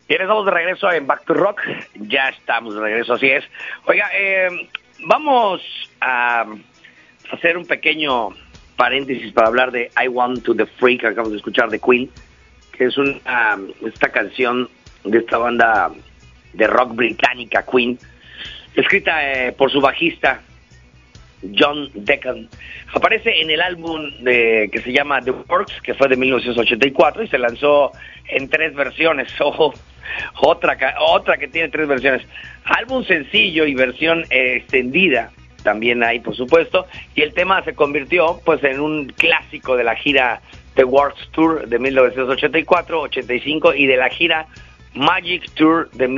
Bien, estamos de regreso en Back to Rock. Ya estamos de regreso, así es. Oiga, vamos a hacer un pequeño paréntesis para hablar de I Want to the Freak, que acabamos de escuchar de Queen, que es esta canción de esta banda de rock británica, Queen, escrita por su bajista, John Deacon. Aparece en el álbum que se llama The Works, que fue de 1984 y se lanzó en 3 versiones. Ojo, otra que tiene 3 versiones. Álbum sencillo y versión extendida también hay, por supuesto, y el tema se convirtió pues en un clásico de la gira The Works Tour de 1984-85 y de la gira Magic Tour de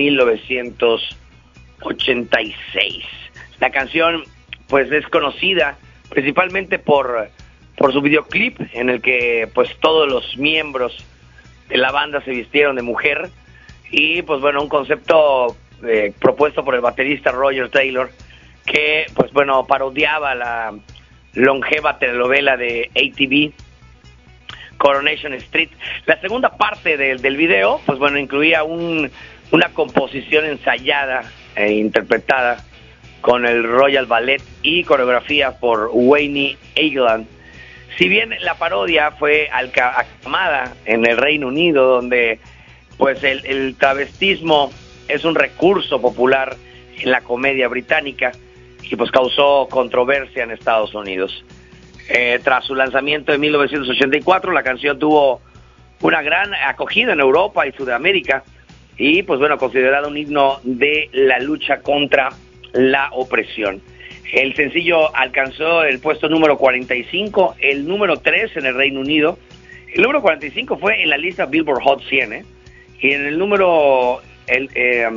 1986. La canción pues es conocida principalmente por su videoclip, en el que pues todos los miembros de la banda se vistieron de mujer, y pues bueno, un concepto propuesto por el baterista Roger Taylor, que pues bueno, parodiaba la longeva telenovela de ATV, Coronation Street. La segunda parte del video pues bueno, incluía una composición ensayada e interpretada con el Royal Ballet y coreografía por Wayne Eagleland. Si bien la parodia fue aclamada en el Reino Unido, donde pues el travestismo es un recurso popular en la comedia británica, y pues causó controversia en Estados Unidos. Tras su lanzamiento en 1984, la canción tuvo una gran acogida en Europa y Sudamérica, y pues bueno, considerada un himno de la lucha contra la opresión. El sencillo alcanzó el puesto número 45, el número 3 en el Reino Unido. El número 45 fue en la lista Billboard Hot 100, y en el número 3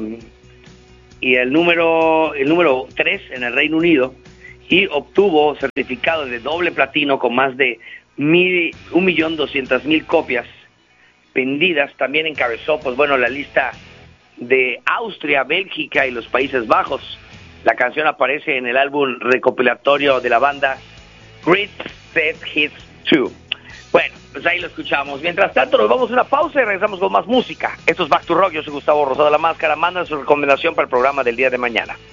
en el Reino Unido, y obtuvo certificado de doble platino con más de 1.200.000 copias vendidas. También encabezó pues bueno, la lista de Austria, Bélgica y los Países Bajos. La canción aparece en el álbum recopilatorio de la banda Great Set Hits 2. Bueno, pues ahí lo escuchamos. Mientras tanto, nos vamos a una pausa y regresamos con más música. Esto es Back to Rock. Yo soy Gustavo Rosado La Máscara. Manda su recomendación para el programa del día de mañana.